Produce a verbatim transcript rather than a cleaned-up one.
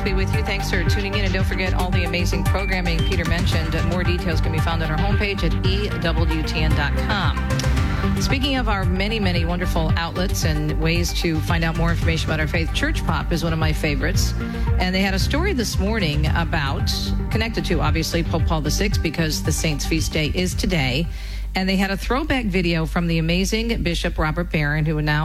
to be with you. Thanks for tuning in. And don't forget all the amazing programming Peter mentioned. More details can be found on our homepage at E W T N dot com. Speaking of our many, many wonderful outlets and ways to find out more information about our faith, Church Pop is one of my favorites. And they had a story this morning about, connected to, obviously, Pope Paul the Sixth, because the Saints' feast day is today. And they had a throwback video from the amazing Bishop Robert Barron, who now